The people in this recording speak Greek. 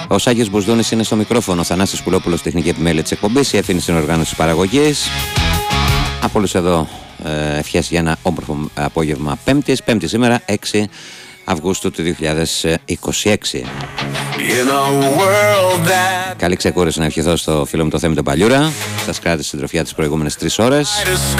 Ο Σάκης Μπουσδούνης είναι στο μικρόφωνο. Ο Θανάσης Πουλόπουλος τεχνική επιμέλεια της εκπομπής. Η Εύθυνη συνοργάνωση παραγωγής. Από όλους εδώ ευχές για ένα όμορφο απόγευμα Πέμπτης. Πέμπτη σήμερα 6 Αυγούστου του 2026. Καλή ξεκούραση να ευχηθώ στο φίλο μου το Θέμη τον Παλιούρα. Σας κράτησε συντροφιά τις προηγούμενες 3 ώρες.